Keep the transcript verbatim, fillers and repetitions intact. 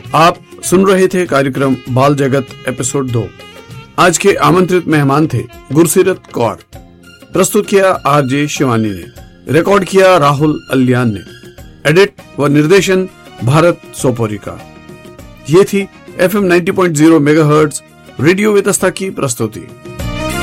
आप सुन रहे थे कार्यक्रम बाल जगत एपिसोड दो। आज के आमंत्रित मेहमान थे गुरसीरत कौर। प्रस्तुत किया आरजे शिवानी ने, रिकॉर्ड किया राहुल अलियान ने, एडिट व निर्देशन भारत सोपोरी का। ये थी F M ninety point zero megahertz radio वेतस्ता की प्रस्तुति।